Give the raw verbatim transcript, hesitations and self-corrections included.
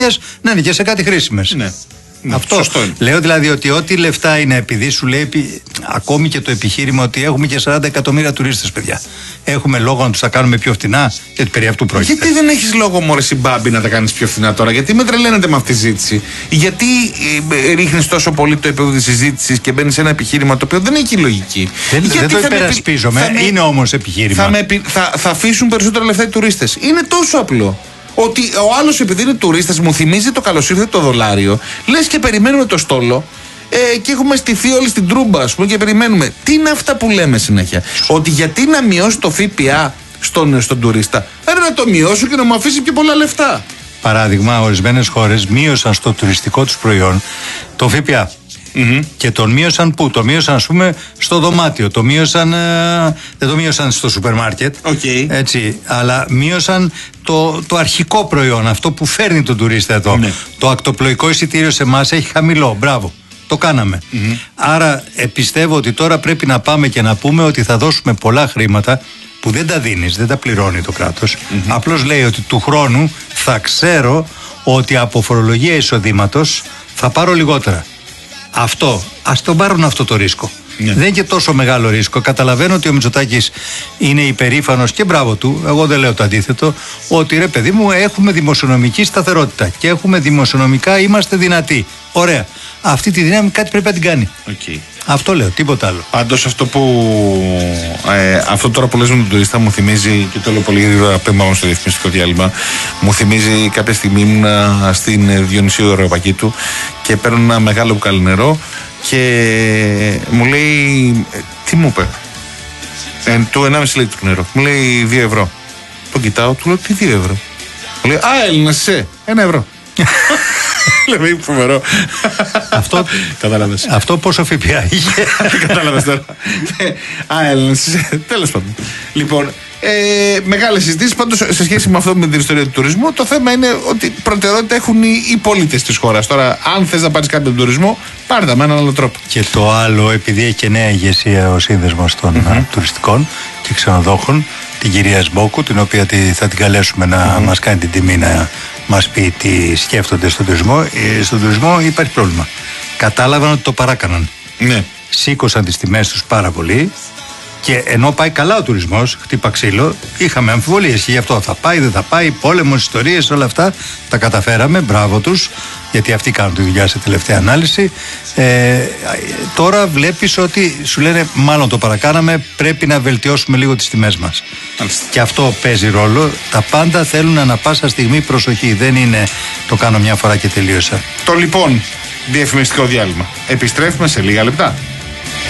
να είναι και σε κάτι χρήσιμες. Ναι. Ναι, αυτό σωστό είναι. Λέω δηλαδή ότι ό,τι λεφτά είναι, επειδή σου λέει επί, ακόμη και το επιχείρημα ότι έχουμε και σαράντα εκατομμύρια τουρίστες, παιδιά. Έχουμε λόγο να τους τα κάνουμε πιο φτηνά, γιατί περί αυτού πρόκειται. Γιατί δεν έχεις λόγο, μωρέ Συμπάμπη, να τα κάνεις πιο φθηνά τώρα? Γιατί με τρελαίνετε με αυτή τη συζήτηση? Γιατί ε, ρίχνεις τόσο πολύ το επίπεδο της συζήτησης και μπαίνεις σε ένα επιχείρημα το οποίο δεν έχει λογική? Δεν, δεν το υπερασπίζομαι, με, είναι όμως επιχείρημα. Θα, με, θα, θα αφήσουν περισσότερα λεφτά οι τουρίστες. Είναι τόσο απλό. Ότι ο άλλος, επειδή είναι τουρίστας, μου θυμίζει το καλώς ήρθε το δολάριο. Λες και περιμένουμε το στόλο ε, και έχουμε στηθεί όλοι στην τρούμπα, ας πούμε, και περιμένουμε. Τι είναι αυτά που λέμε συνέχεια? Ότι γιατί να μειώσω το ΦΠΑ στον, στον τουρίστα? Άρα να το μειώσω και να μου αφήσει πιο πολλά λεφτά. Παράδειγμα, ορισμένες χώρες μείωσαν στο τουριστικό τους προϊόν το ΦΠΑ. Mm-hmm. Και τον μείωσαν πού? Το μείωσαν, ας πούμε, στο δωμάτιο. Το μείωσαν, ε, δεν το μείωσαν στο σούπερ μάρκετ. Okay. Έτσι, αλλά μείωσαν το, το αρχικό προϊόν, αυτό που φέρνει τον τουρίστα εδώ. Mm-hmm. Το ακτοπλοϊκό εισιτήριο σε εμάς έχει χαμηλό. Μπράβο. Το κάναμε. Mm-hmm. Άρα ε, πιστεύω ότι τώρα πρέπει να πάμε και να πούμε ότι θα δώσουμε πολλά χρήματα που δεν τα δίνεις, δεν τα πληρώνει το κράτος. Mm-hmm. Απλώς λέει ότι του χρόνου θα ξέρω ότι από φορολογία εισοδήματος θα πάρω λιγότερα. Αυτό, ας τον πάρουν αυτό το ρίσκο. Yeah. Δεν είναι και τόσο μεγάλο ρίσκο. Καταλαβαίνω ότι ο Μητσοτάκης είναι υπερήφανος και μπράβο του. Εγώ δεν λέω το αντίθετο. Ότι ρε παιδί μου, έχουμε δημοσιονομική σταθερότητα και έχουμε δημοσιονομικά, είμαστε δυνατοί. Ωραία. Αυτή τη δύναμη κάτι πρέπει να την κάνει. Okay. Αυτό λέω, τίποτα άλλο. Πάντως αυτό που. Ε, αυτό τώρα που λες με τον τουρίστα μου θυμίζει, και το λέω πολύ γρήγορα πριν πάμε στο διαφημιστικό διάλειμμα, μου θυμίζει κάποια στιγμή ήμουν στην Διονυσίου Αεροπακήτου και παίρνω ένα μεγάλο μπουκάλι νερό και μου λέει. Τι μου είπε? Ε, του ενάμιση λίτρο νερό. Μου λέει δύο ευρώ. Τον κοιτάω, του λέω τι δύο ευρώ? Μου λέει α, Έλληνας είσαι, ένα ευρώ. Λέμε, είναι φοβερό. Αυτό, κατάλαβες. Αυτό πόσο ΦΠΑ είχε? Κατάλαβες τώρα. Α, Έλληνας, τέλος πάντων. Λοιπόν, ε, μεγάλες συζητήσεις. Πάντως, σε σχέση με αυτό με την ιστορία του τουρισμού, το θέμα είναι ότι προτεραιότητα έχουν οι, οι πολίτες της χώρας. Τώρα, αν θες να πάρεις κάτι από τον τουρισμό, πάρε τα με έναν άλλο τρόπο. Και το άλλο, επειδή έχει και νέα ηγεσία ο σύνδεσμος των mm-hmm. τουριστικών και ξενοδόχων, την κυρία Σμπόκου, την οποία θα την καλέσουμε να mm-hmm. μας κάνει την τιμή να μας πει τι σκέφτονται στον τουρισμό. Ε, στον τουρισμό υπάρχει πρόβλημα. Κατάλαβαν ότι το παράκαναν. Ναι. Σήκωσαν τις τιμές τους πάρα πολύ και ενώ πάει καλά ο τουρισμός, χτύπα ξύλο, είχαμε αμφιβολίες και γι' αυτό θα πάει, δεν θα πάει, πόλεμος, ιστορίες, όλα αυτά τα καταφέραμε, μπράβο τους, γιατί αυτοί κάνουν τη δουλειά σε τελευταία ανάλυση. Ε, τώρα βλέπεις ότι σου λένε μάλλον το παρακάναμε, πρέπει να βελτιώσουμε λίγο τις τιμές μας. Άλιστα. Και αυτό παίζει ρόλο. Τα πάντα θέλουν ανα πάσα στιγμή προσοχή. Δεν είναι το κάνω μια φορά και τελείωσα. Το λοιπόν διαφημιστικό διάλειμμα. Επιστρέφουμε σε λίγα λεπτά.